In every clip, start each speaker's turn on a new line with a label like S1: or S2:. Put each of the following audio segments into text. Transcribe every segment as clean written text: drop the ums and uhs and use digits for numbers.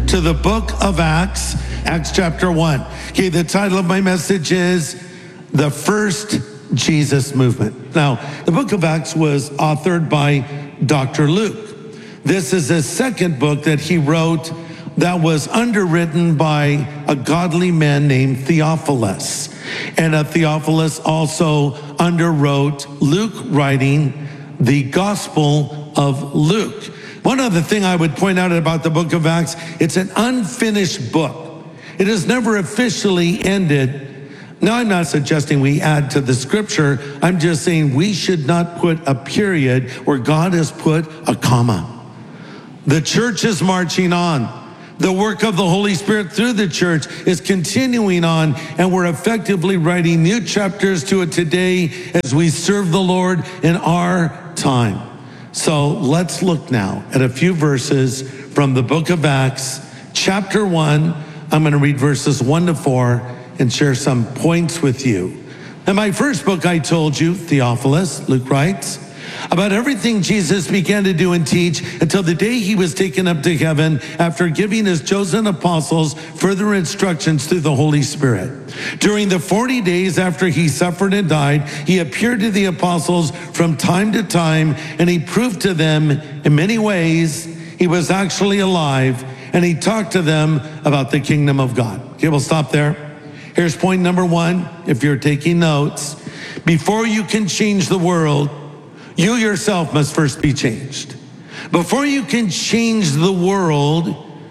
S1: to the book of Acts, Acts chapter 1. Okay, the title of my message is The First Jesus Movement. Now, the book of Acts was authored by Dr. Luke. This is the second book that he wrote that was underwritten by a godly man named Theophilus. And Theophilus also underwrote Luke writing the Gospel of Luke. One other thing I would point out about the book of Acts, it's an unfinished book. It has never officially ended. Now, I'm not suggesting we add to the scripture. I'm just saying we should not put a period where God has put a comma. The church is marching on. The work of the Holy Spirit through the church is continuing on, and we're effectively writing new chapters to it today as we serve the Lord in our time. So let's look now at a few verses from the book of Acts, chapter 1. I'm going to read verses 1 to 4 and share some points with you. In my first book, I told you, Theophilus, Luke writes, about everything Jesus began to do and teach until the day he was taken up to heaven after giving his chosen apostles further instructions through the Holy Spirit. During the 40 days after he suffered and died, he appeared to the apostles from time to time, and he proved to them in many ways he was actually alive, and he talked to them about the kingdom of God. Okay, we'll stop there. Here's point number 1, if you're taking notes. Before you can change the world, you yourself must first be changed. Before you can change the world,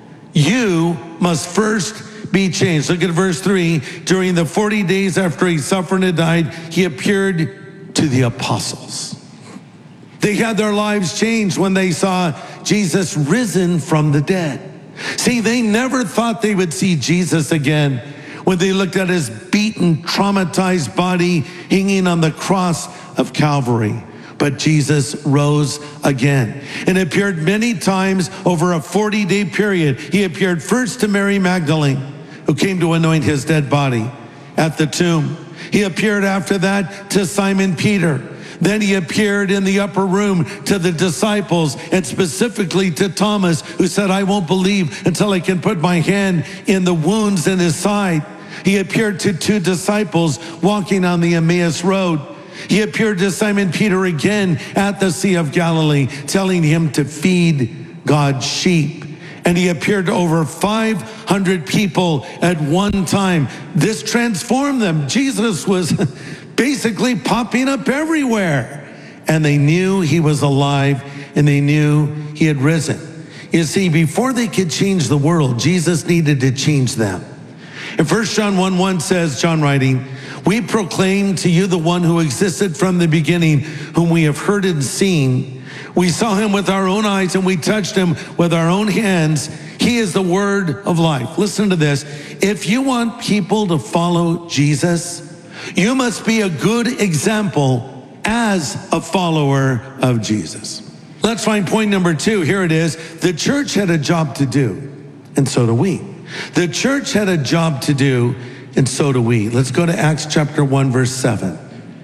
S1: you must first be changed. Look at verse 3. During the 40 days after he suffered and died, he appeared to the apostles. They had their lives changed when they saw Jesus risen from the dead. See, they never thought they would see Jesus again when they looked at his beaten, traumatized body hanging on the cross of Calvary. But Jesus rose again and appeared many times over a 40-day period. He appeared first to Mary Magdalene, who came to anoint his dead body at the tomb. He appeared after that to Simon Peter. Then he appeared in the upper room to the disciples, and specifically to Thomas, who said, I won't believe until I can put my hand in the wounds in his side. He appeared to 2 disciples walking on the Emmaus Road. He appeared to Simon Peter again at the Sea of Galilee, telling him to feed God's sheep. And he appeared to over 500 people at one time. This transformed them. Jesus was basically popping up everywhere. And they knew he was alive, and they knew he had risen. You see, before they could change the world, Jesus needed to change them. In 1 John 1:1 says, John writing, we proclaim to you the one who existed from the beginning, whom we have heard and seen. We saw him with our own eyes, and we touched him with our own hands. He is the word of life. Listen to this. If you want people to follow Jesus, you must be a good example as a follower of Jesus. Let's find point number 2. Here it is. The church had a job to do, and so do we. The church had a job to do, and so do we. Let's go to Acts chapter 1, verse 7.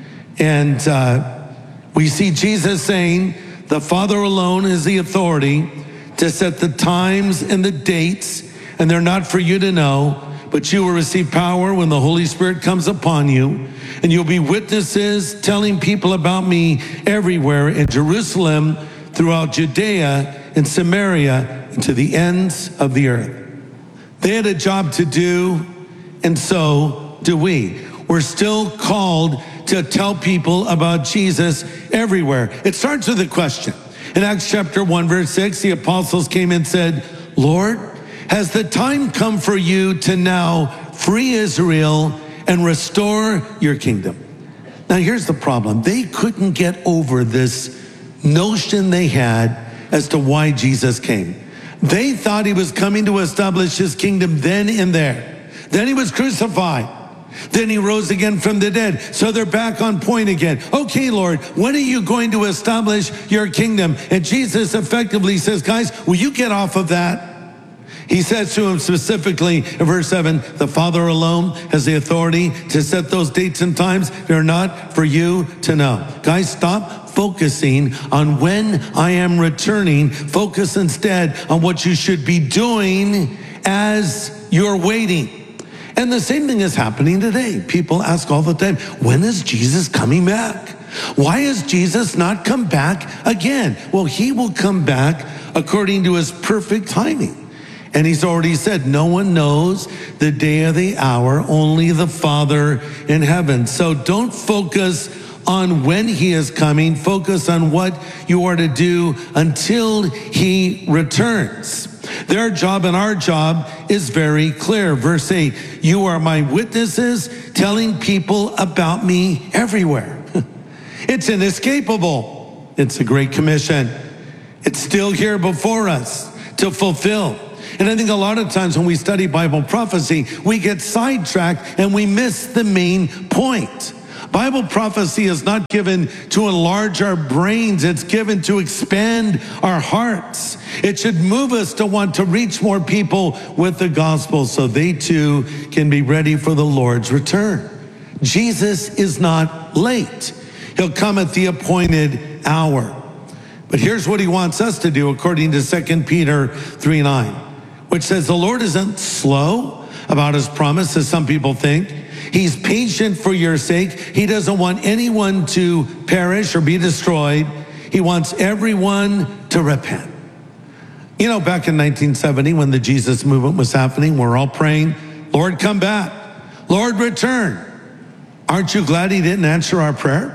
S1: And we see Jesus saying, the Father alone is the authority to set the times and the dates, and they're not for you to know, but you will receive power when the Holy Spirit comes upon you, and you'll be witnesses telling people about me everywhere in Jerusalem, throughout Judea and Samaria, and to the ends of the earth. They had a job to do, and so do we. We're still called to tell people about Jesus everywhere. It starts with a question. In Acts chapter 1, verse 6, the apostles came and said, Lord, has the time come for you to now free Israel and restore your kingdom? Now here's the problem. They couldn't get over this notion they had as to why Jesus came. They thought he was coming to establish his kingdom then and there. Then he was crucified. Then he rose again from the dead. So they're back on point again. Okay, Lord, when are you going to establish your kingdom? And Jesus effectively says, guys, will you get off of that? He says to him specifically in verse 7, the Father alone has the authority to set those dates and times. They're not for you to know. Guys, stop focusing on when I am returning. Focus instead on what you should be doing as you're waiting. And the same thing is happening today. People ask all the time, when is Jesus coming back? Why has Jesus not come back again? Well, he will come back according to his perfect timing. And he's already said, no one knows the day or the hour, only the Father in heaven. So don't focus on when he is coming. Focus on what you are to do until he returns. Their job and our job is very clear. Verse 8, you are my witnesses, telling people about me everywhere. It's inescapable. It's a great commission. It's still here before us to fulfill. And I think a lot of times when we study Bible prophecy, we get sidetracked and we miss the main point. Bible prophecy is not given to enlarge our brains. It's given to expand our hearts. It should move us to want to reach more people with the gospel so they too can be ready for the Lord's return. Jesus is not late. He'll come at the appointed hour. But here's what he wants us to do according to 2 Peter 3:9, which says the Lord isn't slow about his promise, as some people think. He's patient for your sake. He doesn't want anyone to perish or be destroyed. He wants everyone to repent. You know, back in 1970, when the Jesus movement was happening, we're all praying, Lord, come back. Lord, return. Aren't you glad he didn't answer our prayer?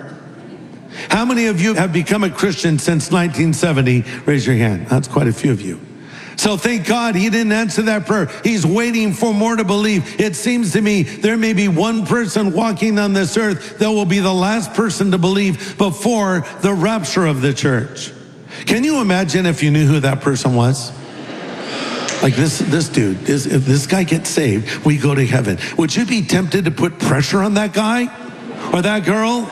S1: How many of you have become a Christian since 1970? Raise your hand. That's quite a few of you. So thank God he didn't answer that prayer. He's waiting for more to believe. It seems to me there may be one person walking on this earth that will be the last person to believe before the rapture of the church. Can you imagine if you knew who that person was? Like this dude, if this guy gets saved, we go to heaven. Would you be tempted to put pressure on that guy or that girl?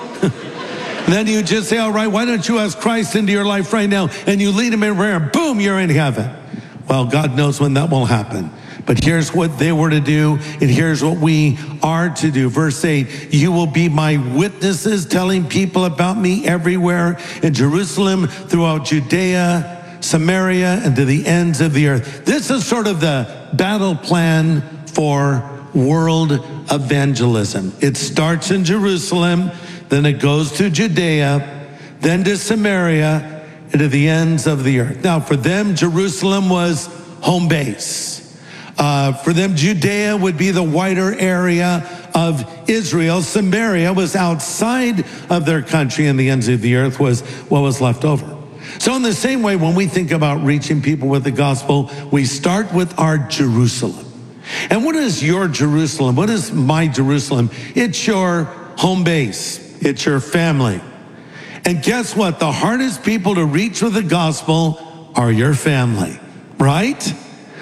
S1: Then you just say, all right, why don't you ask Christ into your life right now? And you lead him in prayer, and boom, you're in heaven. Well, God knows when that will happen. But here's what they were to do, and here's what we are to do. Verse 8, you will be my witnesses, telling people about me everywhere in Jerusalem, throughout Judea, Samaria, and to the ends of the earth. This is sort of the battle plan for world evangelism. It starts in Jerusalem, then it goes to Judea, then to Samaria, and to the ends of the earth. Now, for them, Jerusalem was home base. For them, Judea would be the wider area of Israel. Samaria was outside of their country, and the ends of the earth was what was left over. So in the same way, when we think about reaching people with the gospel, we start with our Jerusalem. And what is your Jerusalem? What is my Jerusalem? It's your home base. It's your family. And guess what? The hardest people to reach with the gospel are your family, right?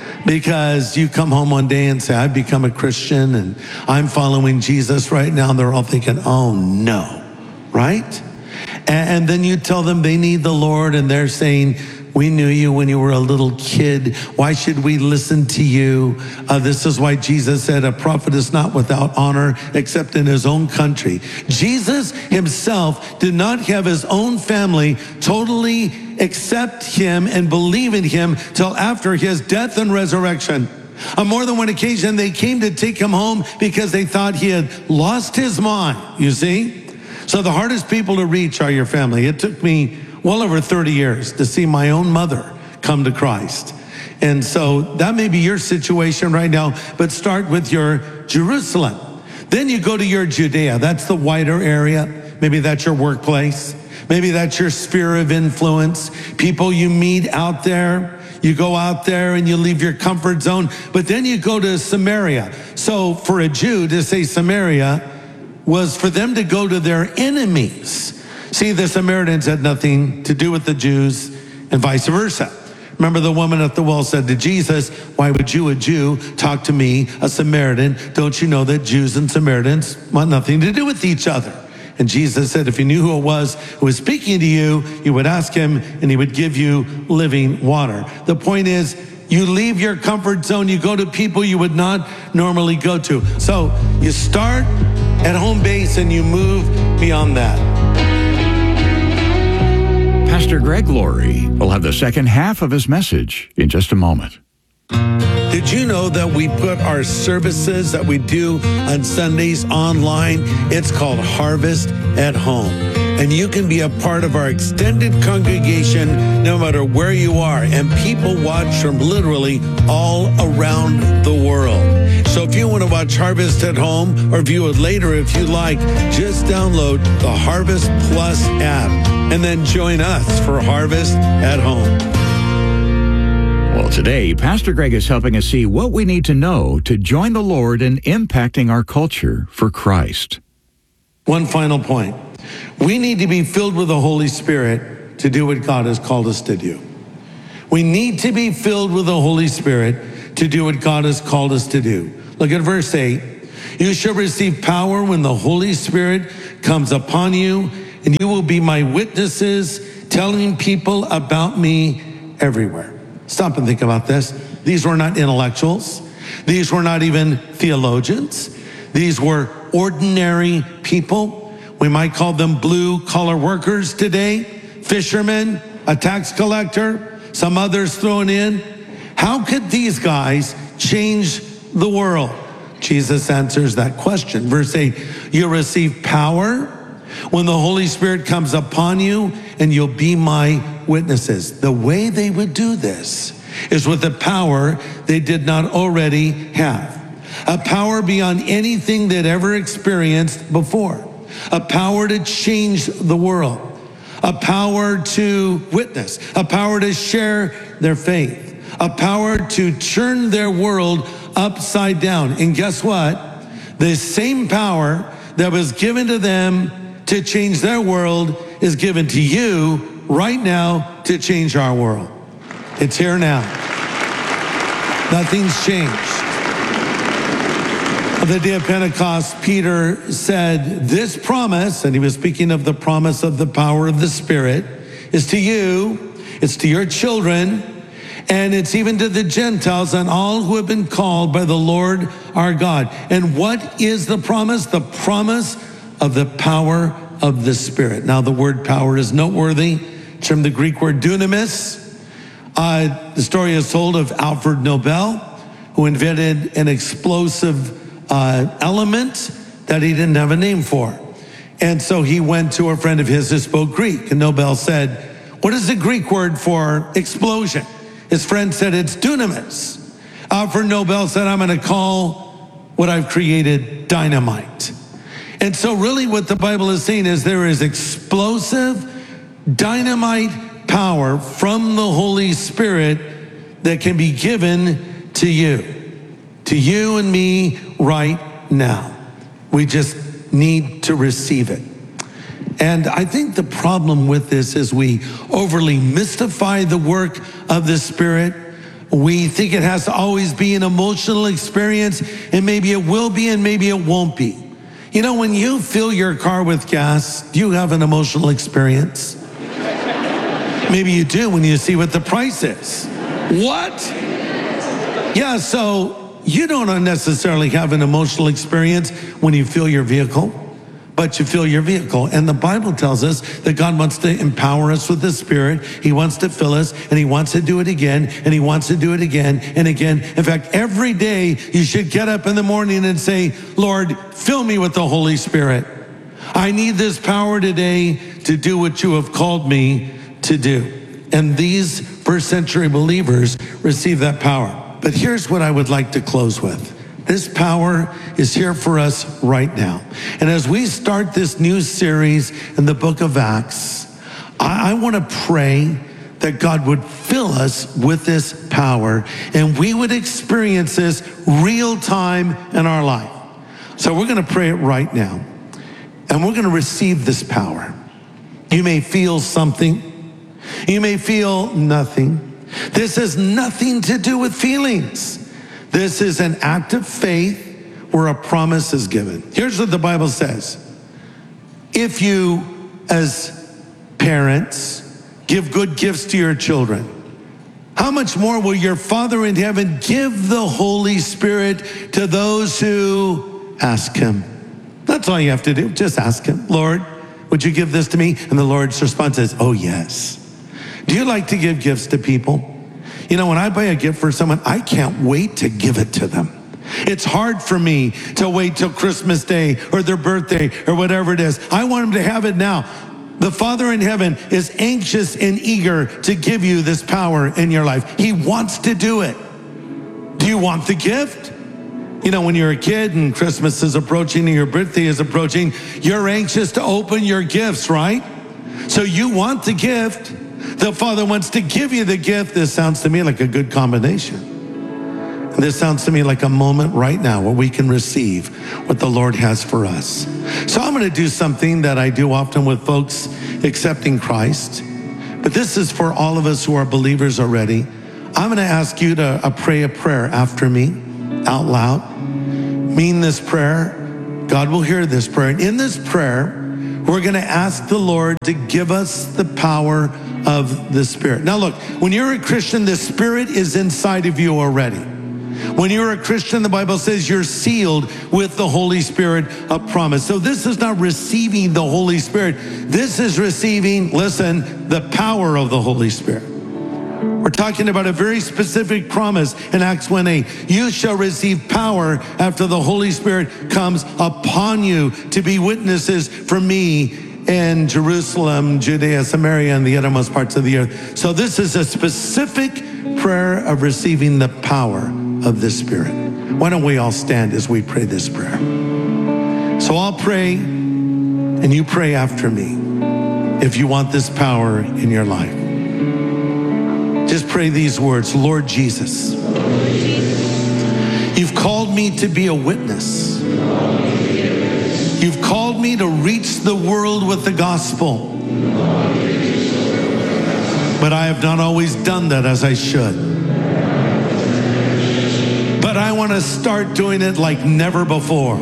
S1: Because you come home one day and say, I've become a Christian and I'm following Jesus right now. They're all thinking, oh no, right? And then you tell them they need the Lord and they're saying, we knew you when you were a little kid. Why should we listen to you? This is why Jesus said a prophet is not without honor except in his own country. Jesus himself did not have his own family totally accept him and believe in him till after his death and resurrection. On more than one occasion, they came to take him home because they thought he had lost his mind, you see? So the hardest people to reach are your family. It took me well over 30 years to see my own mother come to Christ. And so that may be your situation right now, but start with your Jerusalem. Then you go to your Judea. That's the wider area. Maybe that's your workplace. Maybe that's your sphere of influence. People you meet out there. You go out there and you leave your comfort zone. But then you go to Samaria. So for a Jew to say Samaria was for them to go to their enemies. See, the Samaritans had nothing to do with the Jews and vice versa. Remember the woman at the well said to Jesus, why would you, a Jew, talk to me, a Samaritan? Don't you know that Jews and Samaritans want nothing to do with each other? And Jesus said, if you knew who it was who was speaking to you, you would ask him and he would give you living water. The point is, You leave your comfort zone. You go to people you would not normally go to. So you start at home base and you move beyond that.
S2: Pastor Greg Laurie will have the second half of his message in just a moment.
S1: Did you know that we put our services that we do on Sundays online? It's called Harvest at Home. And you can be a part of our extended congregation no matter where you are. And people watch from literally all around the world. So if you want to watch Harvest at Home or view it later if you like, just download the Harvest Plus app and then join us for Harvest at Home.
S2: Well, today, Pastor Greg is helping us see what we need to know to join the Lord in impacting our culture for Christ.
S1: One final point. We need to be filled with the Holy Spirit to do what God has called us to do. We need to be filled with the Holy Spirit to do what God has called us to do. Look at verse 8. You shall receive power when the Holy Spirit comes upon you, and you will be my witnesses, telling people about me everywhere. Stop and think about this. These were not intellectuals. These were not even theologians. These were ordinary people. We might call them blue-collar workers today, fishermen, a tax collector, some others thrown in. How could these guys change the world? Jesus answers that question. Verse 8, you'll receive power when the Holy Spirit comes upon you, and you'll be my witnesses. The way they would do this is with a power they did not already have. A power beyond anything they'd ever experienced before. A power to change the world. A power to witness. A power to share their faith. A power to turn their world upside down. And guess what? The same power that was given to them to change their world is given to you right now to change our world. It's here now. Nothing's changed. On the day of Pentecost, Peter said, this promise, and he was speaking of the promise of the power of the Spirit, is to you, it's to your children, and it's even to the Gentiles and all who have been called by the Lord our God. And what is the promise? The promise of the power of the Spirit. Now, the word power is noteworthy. It's from the Greek word dunamis. The story is told of Alfred Nobel, who invented an explosive element that he didn't have a name for. And so he went to a friend of his who spoke Greek. And Nobel said, what is the Greek word for explosion? His friend said, it's dunamis. Alfred Nobel said, I'm going to call what I've created dynamite. And so really what the Bible is saying is there is explosive dynamite power from the Holy Spirit that can be given to you and me right now. We just need to receive it. And I think the problem with this is we overly mystify the work of the Spirit. We think it has to always be an emotional experience, and maybe it will be and maybe it won't be. You know, when you fill your car with gas, do you have an emotional experience? Maybe you do when you see what the price is. What? Yeah, so you don't necessarily have an emotional experience when you fill your vehicle, but you fill your vehicle. And the Bible tells us that God wants to empower us with the Spirit. He wants to fill us, and he wants to do it again, and he wants to do it again and again. In fact, every day you should get up in the morning and say, Lord, fill me with the Holy Spirit. I need this power today to do what you have called me to do. And these first century believers received that power. But here's what I would like to close with. This power is here for us right now. And as we start this new series in the book of Acts, I want to pray that God would fill us with this power and we would experience this real time in our life. So we're going to pray it right now. And we're going to receive this power. You may feel something. You may feel nothing. This has nothing to do with feelings. This is an act of faith where a promise is given. Here's what the Bible says. If you, as parents, give good gifts to your children, how much more will your Father in heaven give the Holy Spirit to those who ask him? That's all you have to do. Just ask him, Lord, would you give this to me? And the Lord's response is, oh, yes. Do you like to give gifts to people? You know, when I buy a gift for someone, I can't wait to give it to them. It's hard for me to wait till Christmas Day or their birthday or whatever it is. I want them to have it now. The Father in heaven is anxious and eager to give you this power in your life. He wants to do it. Do you want the gift? You know, when you're a kid and Christmas is approaching and your birthday is approaching, you're anxious to open your gifts, right? So you want the gift. The Father wants to give you the gift. This sounds to me like a good combination. This sounds to me like a moment right now where we can receive what the Lord has for us. So I'm going to do something that I do often with folks accepting Christ. But this is for all of us who are believers already. I'm going to ask you to pray a prayer after me out loud. Mean this prayer. God will hear this prayer. And in this prayer, we're going to ask the Lord to give us the power of the Spirit. Now look, when you're a Christian, the Spirit is inside of you already. When you're a Christian, the Bible says you're sealed with the Holy Spirit of promise. So this is not receiving the Holy Spirit. This is receiving, listen, the power of the Holy Spirit. We're talking about a very specific promise in Acts 1:8. You shall receive power after the Holy Spirit comes upon you to be witnesses for me in Jerusalem, Judea, Samaria, and the uttermost parts of the earth. So this is a specific prayer of receiving the power of the Spirit. Why don't we all stand as we pray this prayer? So I'll pray and you pray after me if you want this power in your life. Just pray these words. Lord Jesus, you've called me to be a witness. You've called me to reach the world with the gospel. But I have not always done that as I should. But I want to start doing it like never before.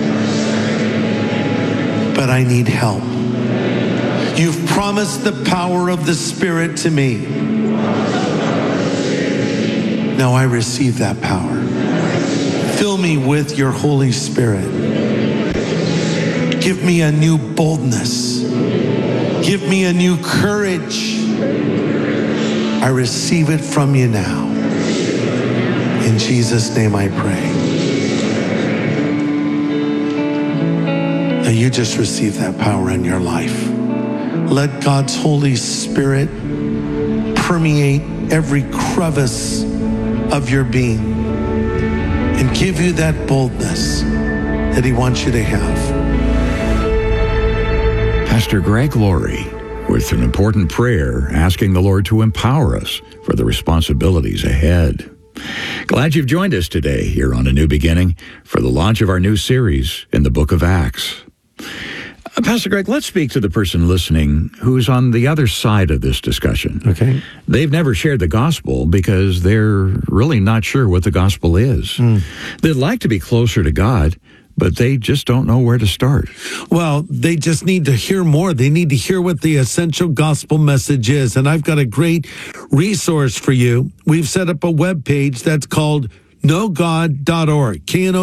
S1: But I need help. You've promised the power of the Spirit to me. Now I receive that power. Fill me with your Holy Spirit. Give me a new boldness. Give me a new courage. I receive it from you now. In Jesus' name I pray. Now you just receive that power in your life. Let God's Holy Spirit permeate every crevice of your being and give you that boldness that he wants you to have.
S2: Pastor Greg Laurie with an important prayer asking the Lord to empower us for the responsibilities ahead. Glad you've joined us today here on A New Beginning for the launch of our new series in the book of Acts. Pastor Greg, let's speak to the person listening who's on the other side of this discussion.
S1: Okay.
S2: They've never shared the gospel because they're really not sure what the gospel is. They'd like to be closer to God, but they just don't know where to start.
S1: Well, they just need to hear more. They need to hear what the essential gospel message is. And I've got a great resource for you. We've set up a web page that's called knowgod.org,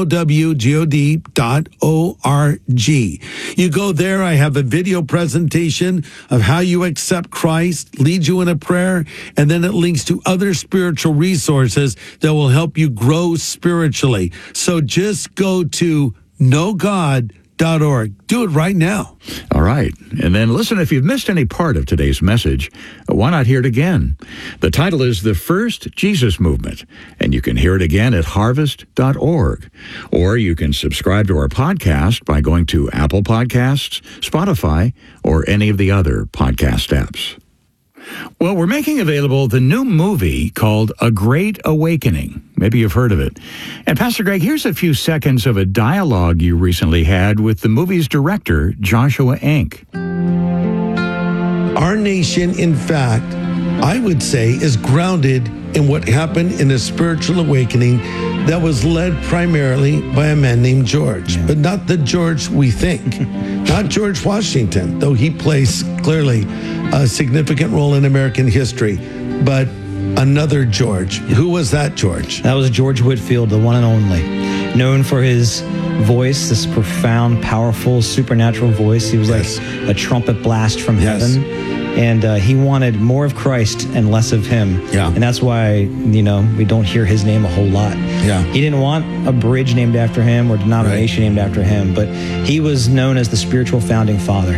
S1: knowgod.org. You go there, I have a video presentation of how you accept Christ, lead you in a prayer, and then it links to other spiritual resources that will help you grow spiritually. So just go to knowgod.org. Do it right now.
S2: All right. And then listen, if you've missed any part of today's message, why not hear it again? The title is The First Jesus Movement, and you can hear it again at harvest.org. Or you can subscribe to our podcast by going to Apple Podcasts, Spotify, or any of the other podcast apps. Well, we're making available the new movie called A Great Awakening. Maybe you've heard of it. And Pastor Greg, here's a few seconds of a dialogue you recently had with the movie's director, Joshua Enck.
S1: Our nation, in fact, I would say, is grounded in what happened in a spiritual awakening that was led primarily by a man named George, but not the George we think. Not George Washington, though he plays clearly a significant role in American history, but another George. Who was that George?
S3: That was George Whitefield, the one and only. Known for his voice, this profound, powerful, supernatural voice. He was like a trumpet blast from heaven. And he wanted more of Christ and less of him.
S1: Yeah.
S3: And that's why, we don't hear his name a whole lot.
S1: Yeah.
S3: He didn't want a bridge named after him or denomination named after him, but he was known as the spiritual founding father.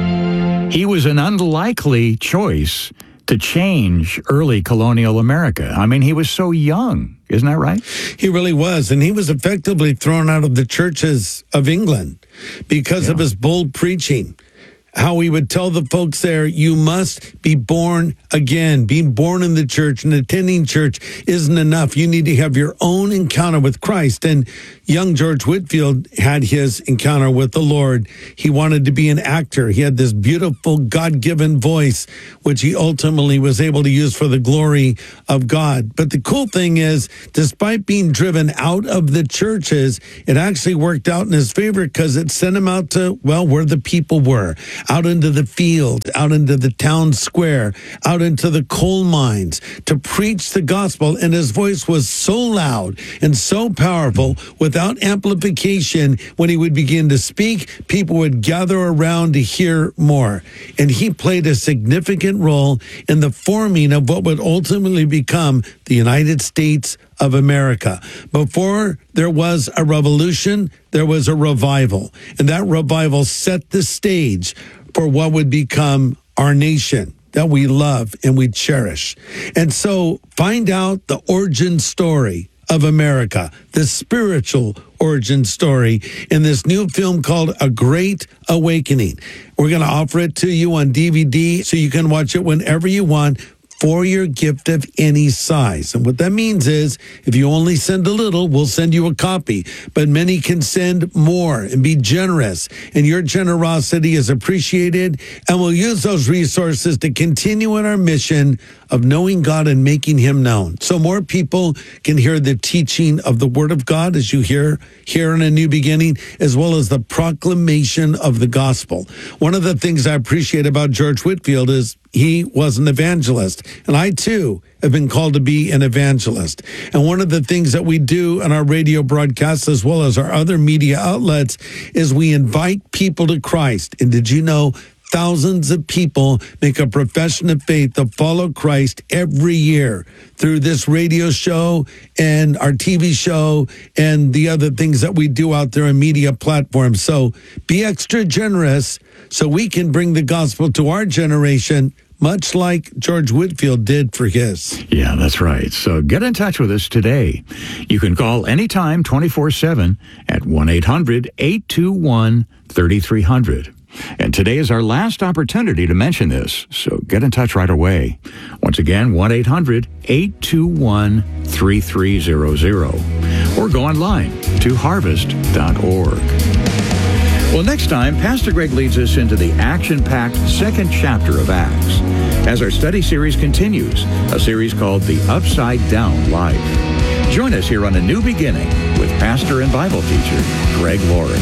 S2: He was an unlikely choice to change early colonial America. I mean, he was so young. Isn't that right?
S1: He really was. And he was effectively thrown out of the churches of England because of his bold preaching. How he would tell the folks there, you must be born again. Being born in the church and attending church isn't enough. You need to have your own encounter with Christ. And young George Whitefield had his encounter with the Lord. He wanted to be an actor. He had this beautiful God-given voice, which he ultimately was able to use for the glory of God. But the cool thing is, despite being driven out of the churches, it actually worked out in his favor because it sent him out to, where the people were. Out into the field, out into the town square, out into the coal mines to preach the gospel. And his voice was so loud and so powerful, without amplification, when he would begin to speak, people would gather around to hear more. And he played a significant role in the forming of what would ultimately become the United States of America. Before there was a revolution, there was a revival. And that revival set the stage for what would become our nation that we love and we cherish. And so find out the origin story of America, the spiritual origin story, in this new film called A Great Awakening. We're going to offer it to you on DVD so you can watch it whenever you want, for your gift of any size. And what that means is, if you only send a little, we'll send you a copy. But many can send more and be generous. And your generosity is appreciated. And we'll use those resources to continue in our mission of knowing God and making him known. So more people can hear the teaching of the Word of God, as you hear here in A New Beginning, as well as the proclamation of the gospel. One of the things I appreciate about George Whitefield is he was an evangelist. And I, too, have been called to be an evangelist. And one of the things that we do in our radio broadcasts, as well as our other media outlets, is we invite people to Christ. And did you know thousands of people make a profession of faith to follow Christ every year through this radio show and our TV show and the other things that we do out there in media platforms. So be extra generous so we can bring the gospel to our generation, much like George Whitefield did for his.
S2: Yeah, that's right. So get in touch with us today. You can call anytime 24/7 at 1-800-821-3300. And today is our last opportunity to mention this, so get in touch right away. Once again, 1-800-821-3300. Or go online to harvest.org. Well, next time, Pastor Greg leads us into the action-packed second chapter of Acts as our study series continues, a series called The Upside Down Life. Join us here on A New Beginning with pastor and Bible teacher Greg Laurie.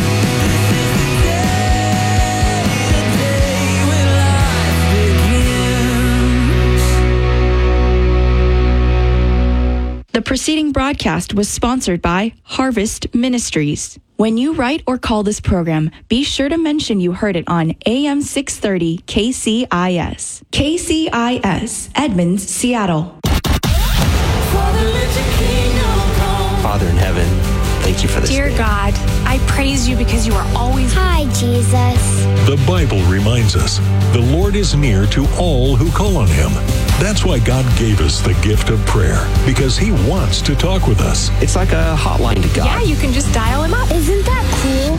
S4: The preceding broadcast was sponsored by Harvest Ministries. When you write or call this program, be sure to mention you heard it on AM 630 KCIS. KCIS, Edmonds, Seattle.
S5: Father in heaven, thank you for this
S6: Dear
S5: day.
S6: God, I praise you because you are always...
S7: Hi, Jesus.
S8: The Bible reminds us the Lord is near to all who call on him. That's why God gave us the gift of prayer, because he wants to talk with us.
S5: It's like a hotline to God.
S6: Yeah, you can just dial him up.
S7: Isn't that cool?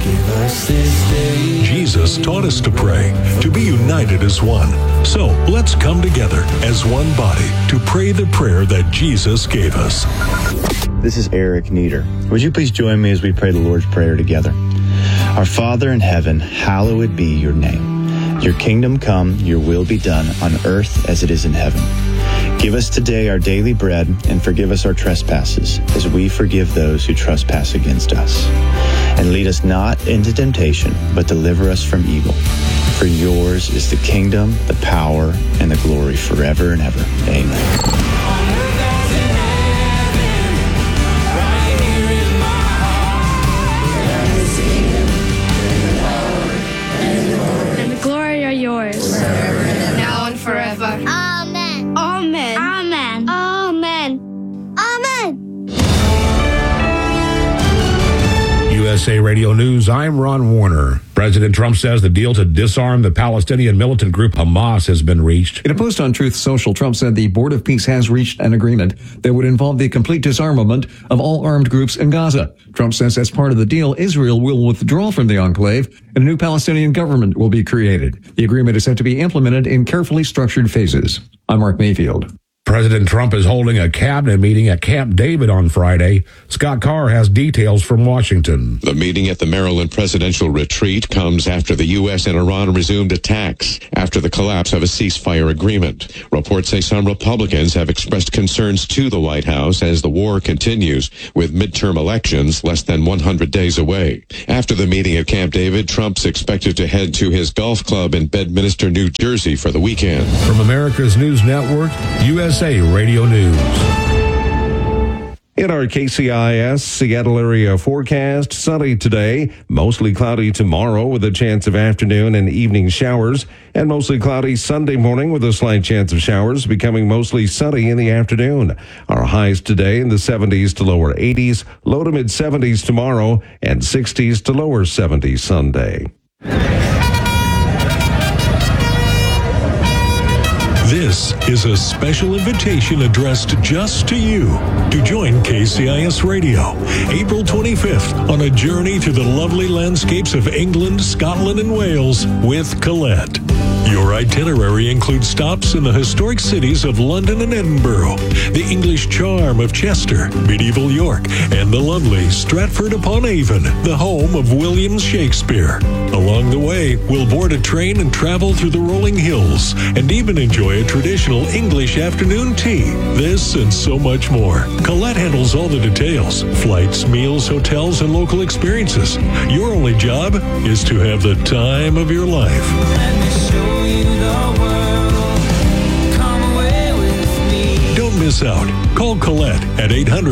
S8: Jesus taught us to pray, to be united as one. So let's come together as one body to pray the prayer that Jesus gave us.
S9: This is Eric Nieder. Would you please join me as we pray the Lord's Prayer together? Our Father in heaven, hallowed be your name. Your kingdom come, your will be done on earth as it is in heaven. Give us today our daily bread and forgive us our trespasses as we forgive those who trespass against us. And lead us not into temptation, but deliver us from evil. For yours is the kingdom, the power, and the glory forever and ever. Amen.
S7: Yours.
S6: Now and forever.
S7: Amen.
S6: Amen.
S7: Amen. Amen. Amen.
S10: USA Radio News, I'm Ron Warner. President Trump says the deal to disarm the Palestinian militant group Hamas has been reached.
S11: In a post on Truth Social, Trump said the Board of Peace has reached an agreement that would involve the complete disarmament of all armed groups in Gaza. Trump says as part of the deal, Israel will withdraw from the enclave and a new Palestinian government will be created. The agreement is set to be implemented in carefully structured phases. I'm Mark Mayfield.
S10: President Trump is holding a cabinet meeting at Camp David on Friday. Scott Carr has details from Washington.
S12: The meeting at the Maryland presidential retreat comes after the U.S. and Iran resumed attacks after the collapse of a ceasefire agreement. Reports say some Republicans have expressed concerns to the White House as the war continues, with midterm elections less than 100 days away. After the meeting at Camp David, Trump's expected to head to his golf club in Bedminster, New Jersey for the weekend.
S10: From America's News Network, USA Radio News.
S13: In our KCIS Seattle area forecast, sunny today, mostly cloudy tomorrow with a chance of afternoon and evening showers, and mostly cloudy Sunday morning with a slight chance of showers, becoming mostly sunny in the afternoon. Our highs today in the 70s to lower 80s, low to mid 70s tomorrow, and 60s to lower 70s Sunday.
S8: This is a special invitation addressed just to you to join KCIS Radio April 25th on a journey through the lovely landscapes of England, Scotland, and Wales with Colette. Your itinerary includes stops in the historic cities of London and Edinburgh, the English charm of Chester, medieval York, and the lovely Stratford-upon-Avon, the home of William Shakespeare. Along the way, we'll board a train and travel through the rolling hills, and even enjoy a traditional English afternoon tea. This and so much more. Colette handles all the details: flights, meals, hotels, and local experiences. Your only job is to have the time of your life. Don't miss out. Call Colette at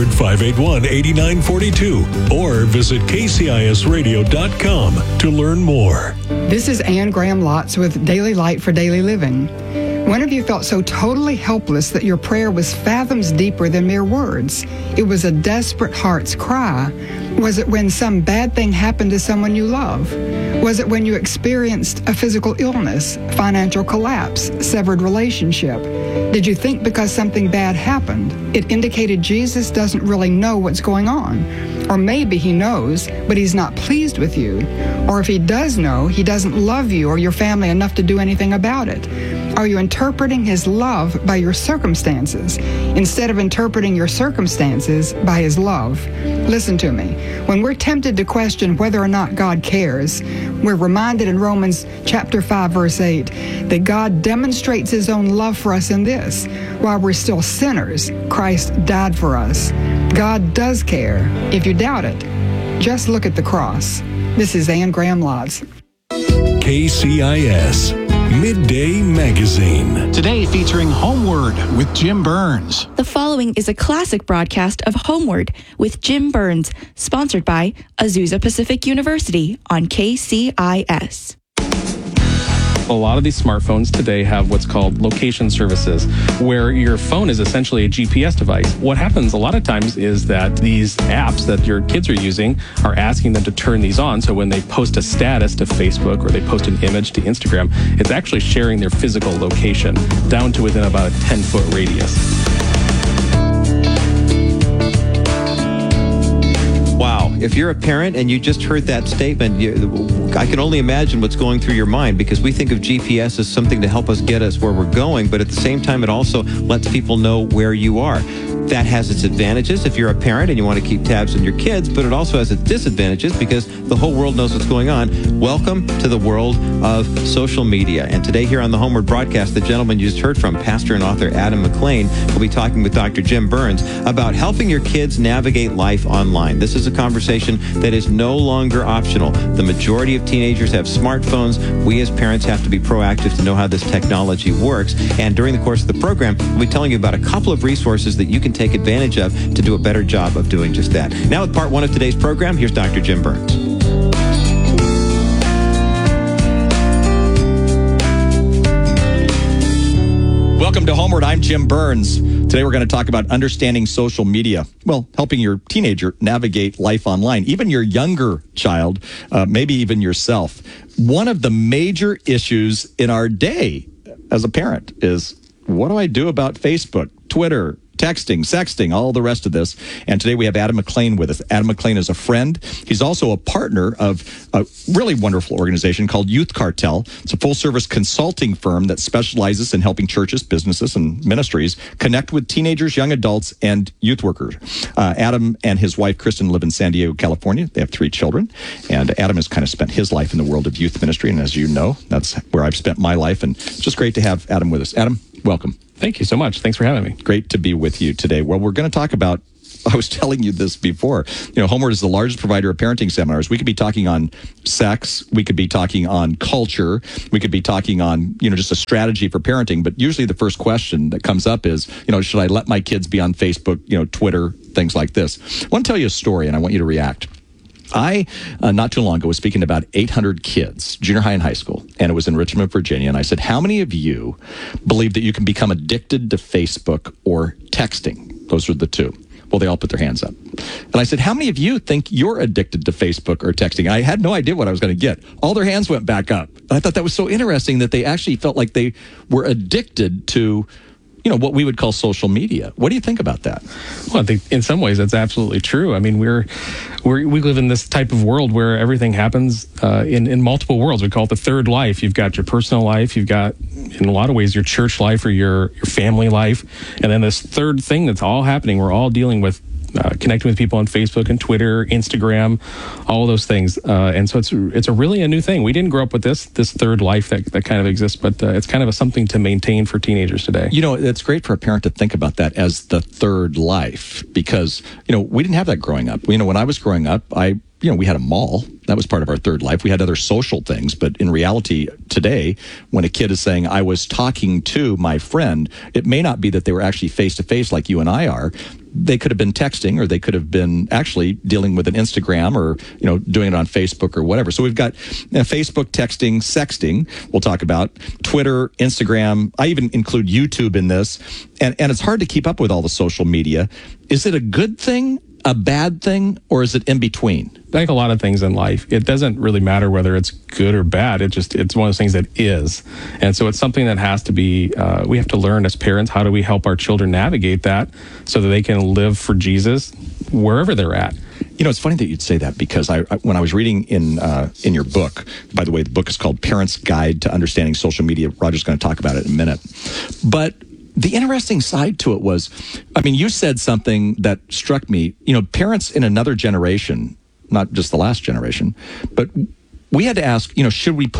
S8: 800-581-8942 or visit kcisradio.com to learn more.
S14: This is Anne Graham Lotz with Daily Light for Daily Living. When have you felt so totally helpless that your prayer was fathoms deeper than mere words? It was a desperate heart's cry. Was it when some bad thing happened to someone you love? Was it when you experienced a physical illness, financial collapse, severed relationship? Did you think because something bad happened, it indicated Jesus doesn't really know what's going on? Or maybe he knows, but he's not pleased with you. Or if he does know, he doesn't love you or your family enough to do anything about it. Are you interpreting his love by your circumstances instead of interpreting your circumstances by his love? Listen to me. When we're tempted to question whether or not God cares, we're reminded in Romans chapter 5, verse 8, that God demonstrates his own love for us in this: while we're still sinners, Christ died for us. God does care. If you doubt it, just look at the cross. This is Anne Graham Lotz.
S8: KCIS Midday Magazine.
S15: Today featuring Homeward with Jim Burns.
S4: The following is a classic broadcast of Homeward with Jim Burns, sponsored by Azusa Pacific University on KCIS.
S16: A lot of these smartphones today have what's called location services, where your phone is essentially a GPS device. What happens a lot of times is that these apps that your kids are using are asking them to turn these on, so when they post a status to Facebook or they post an image to Instagram, it's actually sharing their physical location down to within about a 10-foot radius.
S17: Wow. If you're a parent and you just heard that statement, I can only imagine what's going through your mind, because we think of GPS as something to help us get us where we're going, but at the same time, it also lets people know where you are. That has its advantages if you're a parent and you want to keep tabs on your kids, but it also has its disadvantages because the whole world knows what's going on. Welcome to the world of social media. And today here on the Homeward broadcast, the gentleman you just heard from, pastor and author Adam McClain, will be talking with Dr. Jim Burns about helping your kids navigate life online. This is a conversation that is no longer optional. The majority of teenagers have smartphones. We as parents have to be proactive to know how this technology works. And during the course of the program, we'll be telling you about a couple of resources that you can take advantage of to do a better job of doing just that. Now with part one of today's program, here's Dr. Jim Burns.
S18: Welcome to Homeward. I'm Jim Burns. Today we're going to talk about understanding social media. Well, helping your teenager navigate life online, even your younger child, maybe even yourself. One of the major issues in our day as a parent is, what do I do about Facebook, Twitter, texting, sexting, all the rest of this? And today we have Adam McClain with us. Adam McClain is a friend. He's also a partner of a really wonderful organization called Youth Cartel. It's a full-service consulting firm that specializes in helping churches, businesses, and ministries connect with teenagers, young adults, and youth workers. Adam and his wife, Kristen, live in San Diego, California. They have 3 children. And Adam has kind of spent his life in the world of youth ministry. And as you know, that's where I've spent my life. And it's just great to have Adam with us. Adam, welcome.
S16: Thank you so much. Thanks for having me.
S18: Great to be with you today. Well, we're going to talk about, I was telling you this before, Homeward is the largest provider of parenting seminars. We could be talking on sex. We could be talking on culture. We could be talking on, just a strategy for parenting. But usually the first question that comes up is, should I let my kids be on Facebook, Twitter, things like this? I want to tell you a story, and I want you to react. I, not too long ago, was speaking to about 800 kids, junior high and high school, and it was in Richmond, Virginia. And I said, how many of you believe that you can become addicted to Facebook or texting? Those are the two. Well, they all put their hands up. And I said, how many of you think you're addicted to Facebook or texting? I had no idea what I was going to get. All their hands went back up. And I thought that was so interesting that they actually felt like they were addicted to what we would call social media. What do you think about that?
S16: Well, I think in some ways that's absolutely true. I mean, we live in this type of world where everything happens in multiple worlds. We call it the third life. You've got your personal life. You've got, in a lot of ways, your church life or your family life. And then this third thing that's all happening, we're all dealing with connecting with people on Facebook and Twitter, Instagram, all of those things. And so it's a really a new thing. We didn't grow up with this third life that kind of exists, but it's kind of something to maintain for teenagers today.
S18: It's great for a parent to think about that as the third life because, we didn't have that growing up. When I was growing up, we had a mall. That was part of our third life. We had other social things. But in reality, today, when a kid is saying, I was talking to my friend, it may not be that they were actually face-to-face like you and I are. They could have been texting or they could have been actually dealing with an Instagram or, doing it on Facebook or whatever. So we've got Facebook, texting, sexting. We'll talk about Twitter, Instagram. I even include YouTube in this. And it's hard to keep up with all the social media. Is it a good thing, a bad thing, or is it in between?
S16: Like a lot of things in life, it doesn't really matter whether it's good or bad. It's one of those things that is. And so it's something that has to be, we have to learn as parents, how do we help our children navigate that so that they can live for Jesus wherever they're at.
S18: It's funny that you'd say that because when I was reading in your book, by the way, the book is called Parents' Guide to Understanding Social Media. Roger's going to talk about it in a minute. But the interesting side to it was, you said something that struck me. Parents in another generation, not just the last generation, but we had to ask, should we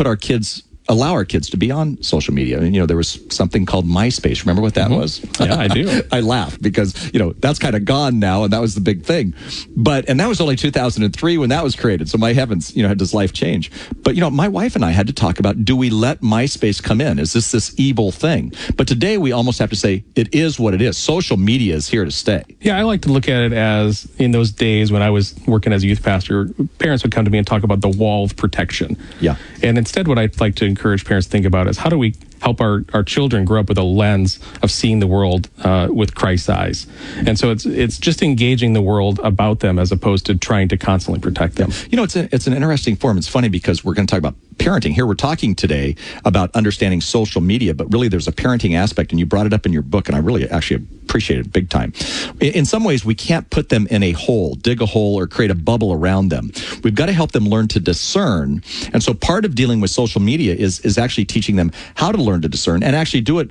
S18: allow our kids to be on social media? And, there was something called MySpace. Remember what that was?
S16: Yeah, I do.
S18: I laugh because, that's kind of gone now, and that was the big thing. And that was only 2003 when that was created. So my heavens, does life change? But, my wife and I had to talk about, do we let MySpace come in? Is this evil thing? But today we almost have to say, it is what it is. Social media is here to stay.
S16: Yeah, I like to look at it as, in those days when I was working as a youth pastor, parents would come to me and talk about the wall of protection.
S18: Yeah.
S16: And instead what I'd like to encourage parents to think about is, how do we help our children grow up with a lens of seeing the world with Christ's eyes? And so it's just engaging the world about them as opposed to trying to constantly protect them.
S18: It's an interesting form. It's funny because we're going to talk about parenting. Here we're talking today about understanding social media, but really there's a parenting aspect, and you brought it up in your book, and I really actually appreciate it big time. In some ways, we can't put them in a hole, dig a hole, or create a bubble around them. We've got to help them learn to discern. And so part of dealing with social media is actually teaching them how to learn to discern and actually do it, as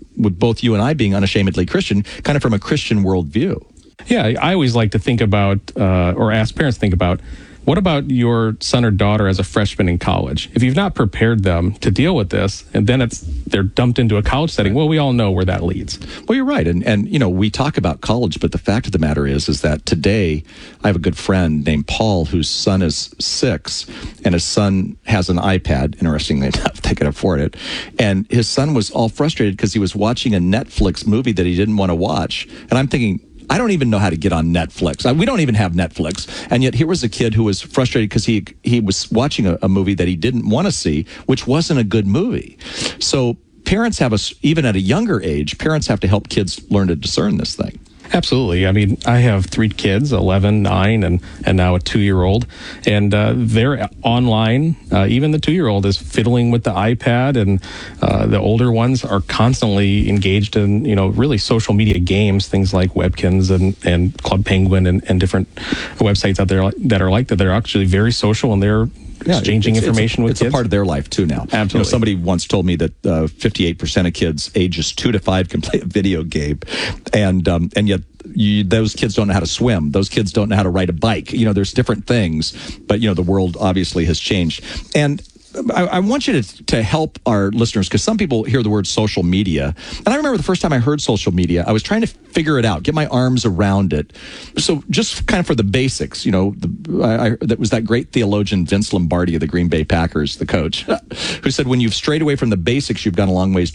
S18: with both you and I being unashamedly Christian, kind of from a Christian worldview.
S16: Yeah, I always like to think about, or ask parents to think about, what about your son or daughter as a freshman in college? If you've not prepared them to deal with this, and then they're dumped into a college setting, well, we all know where that leads.
S18: Well, you're right. And you know, we talk about college, but the fact of the matter is that today I have a good friend named Paul whose son is 6, and his son has an iPad, interestingly enough, they can afford it. And his son was all frustrated because he was watching a Netflix movie that he didn't want to watch. And I'm thinking, I don't even know how to get on Netflix. We don't even have Netflix. And yet here was a kid who was frustrated because he was watching a movie that he didn't want to see, which wasn't a good movie. So parents have even at a younger age, parents have to help kids learn to discern this thing.
S16: Absolutely. I mean, I have 3 kids, 11, 9, and now a 2-year-old, and they're online. Even the 2-year-old is fiddling with the iPad, and the older ones are constantly engaged in, really social media games, things like Webkins and Club Penguin and different websites out there that are like that. They're actually very social, and they're exchanging information with kids.
S18: It's a part of their life too now.
S16: Absolutely.
S18: Somebody once told me that 58% of kids ages 2 to 5 can play a video game, and yet those kids don't know how to swim. Those kids don't know how to ride a bike. There's different things, but the world obviously has changed. And I want you to help our listeners, because some people hear the word social media. And I remember the first time I heard social media, I was trying to figure it out, get my arms around it. So just kind of for the basics, that was that great theologian Vince Lombardi of the Green Bay Packers, the coach, who said, when you've strayed away from the basics, you've gone a long ways